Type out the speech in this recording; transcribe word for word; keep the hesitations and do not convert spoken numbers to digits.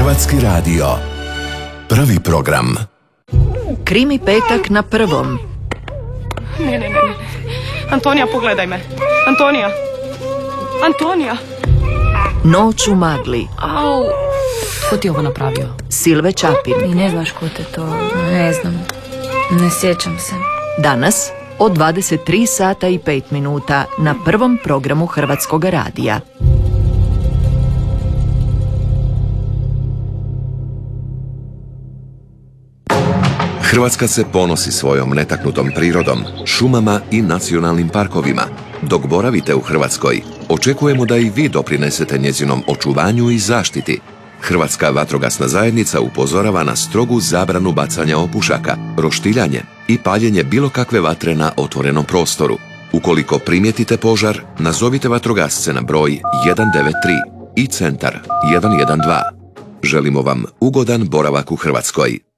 Hrvatski radio. Prvi program. Krimi petak na prvom. Ne, ne, ne, ne. Antonija, pogledaj me. Antonija. Antonija. Noć u magli. Au. Ko ti je ovo napravio? Silve Čapin. I ne znaš ko te to... Ne znam. Ne sjećam se. Danas od dvadeset tri sata i pet minuta na prvom programu Hrvatskog radija. Hrvatska se ponosi svojom netaknutom prirodom, šumama i nacionalnim parkovima. Dok boravite u Hrvatskoj, očekujemo da i vi doprinesete njezinom očuvanju i zaštiti. Hrvatska vatrogasna zajednica upozorava na strogu zabranu bacanja opušaka, roštiljanje i paljenje bilo kakve vatre na otvorenom prostoru. Ukoliko primijetite požar, nazovite vatrogasce na broj jedan devet tri i centar jedan jedan dva. Želimo vam ugodan boravak u Hrvatskoj.